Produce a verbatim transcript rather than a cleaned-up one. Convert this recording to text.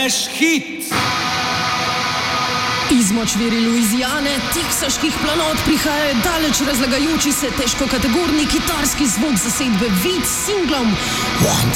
trash hit. Iz močvirja Louisiane, teksaških planot prihaja daleč razlagajoči se težkokategorni kitarski zvok zasedbe Vid s singlom One